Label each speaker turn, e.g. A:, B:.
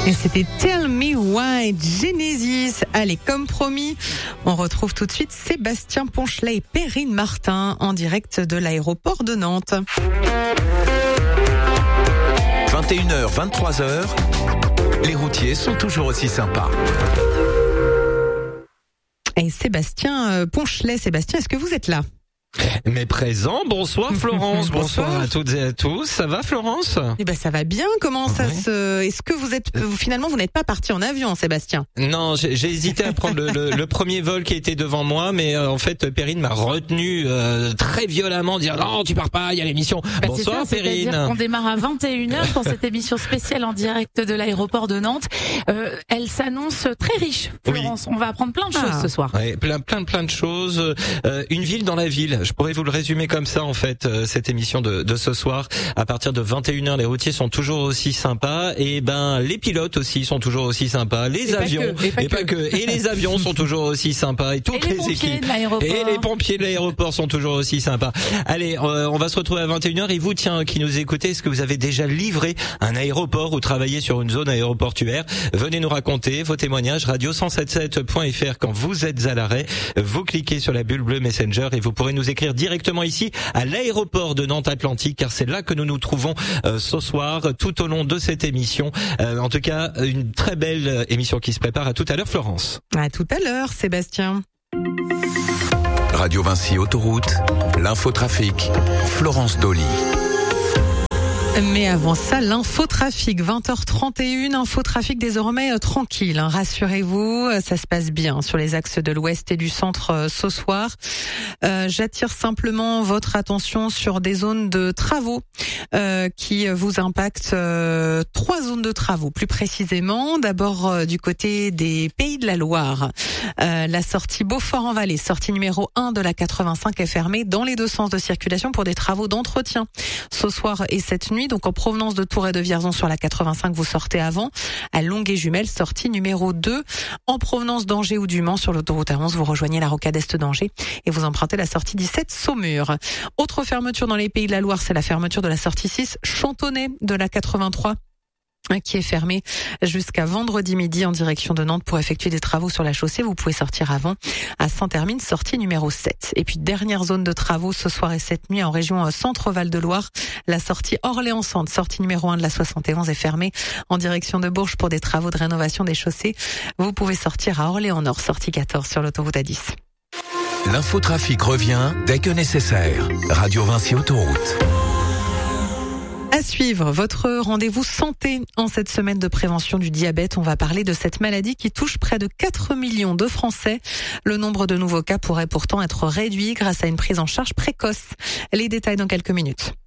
A: Et c'était Tell Me Why, Genesis. Allez, comme promis, on retrouve tout de suite Sébastien Ponchelet et Perrine Martin en direct de l'aéroport de Nantes.
B: 21h, 23h, les routiers sont toujours aussi sympas.
A: Et Sébastien Ponchelet, Sébastien, est-ce que vous êtes là ?
C: Mais présent, bonsoir Florence, bonsoir à toutes et à tous. Ça va Florence ?
A: Eh ben ça va bien. Comment ça se... Est-ce que finalement vous n'êtes pas parti en avion, Sébastien ?
C: Non, j'ai hésité à prendre le premier vol qui était devant moi, mais en fait Perrine m'a retenu très violemment, dire non, tu pars pas, il y a l'émission. Bonsoir
D: c'est ça,
C: Perrine.
D: C'est-à-dire qu'on démarre à 21h pour cette émission spéciale en direct de l'aéroport de Nantes. Elle s'annonce très riche, Florence. Oui. On va apprendre plein de choses ce soir.
C: Ouais, plein de choses. Une ville dans la ville. Je pourrais vous le résumer comme ça en fait, cette émission de ce soir. À partir de 21h, les routiers sont toujours aussi sympas, et les pilotes aussi sont toujours aussi sympas, les avions et pas que, et les avions sont toujours aussi sympas, et toutes les équipes et les pompiers de l'aéroport sont toujours aussi sympas. Allez, on va se retrouver à 21h, et vous qui nous écoutez, est-ce que vous avez déjà livré un aéroport ou travaillé sur une zone aéroportuaire ? Venez nous raconter vos témoignages, radio177.fr quand vous êtes à l'arrêt. Vous cliquez sur la bulle bleue Messenger et vous pourrez nous écrire directement ici à l'aéroport de Nantes Atlantique, car c'est là que nous nous trouvons ce soir tout au long de cette émission. En tout cas, une très belle émission qui se prépare. À tout à l'heure Florence.
A: À tout à l'heure Sébastien.
B: Radio Vinci Autoroute, l'infotrafic, Florence Dolly.
A: Mais avant ça, l'infotrafic, 20h31, infotrafic désormais tranquille, hein, rassurez-vous, ça se passe bien sur les axes de l'ouest et du centre ce soir. J'attire simplement votre attention sur des zones de travaux qui vous impactent, 3 zones de travaux plus précisément. D'abord du côté des Pays de la Loire, la sortie Beaufort-en-Vallée, sortie numéro 1 de la 85 est fermée dans les deux sens de circulation pour des travaux d'entretien ce soir et cette nuit. Donc en provenance de Tours et de Vierzon sur la 85, vous sortez avant. À Longué-Jumelles, sortie numéro 2. En provenance d'Angers ou du Mans sur l'autoroute A11, vous rejoignez la rocade est d'Angers et vous empruntez la sortie 17 Saumur. Autre fermeture dans les Pays de la Loire, c'est la fermeture de la sortie 6 Chantonnay de la 83. Qui est fermé jusqu'à vendredi midi en direction de Nantes pour effectuer des travaux sur la chaussée. Vous pouvez sortir avant à Saint-Hermine, sortie numéro 7. Et puis dernière zone de travaux ce soir et cette nuit en région Centre-Val de Loire. La sortie Orléans-Centre, sortie numéro 1 de la 71 est fermée en direction de Bourges pour des travaux de rénovation des chaussées. Vous pouvez sortir à Orléans-Nord, sortie 14 sur l'autoroute A10.
B: L'infotrafic revient dès que nécessaire. Radio Vinci Autoroute.
A: À suivre, votre rendez-vous santé en cette semaine de prévention du diabète. On va parler de cette maladie qui touche près de 4 millions de Français. Le nombre de nouveaux cas pourrait pourtant être réduit grâce à une prise en charge précoce. Les détails dans quelques minutes.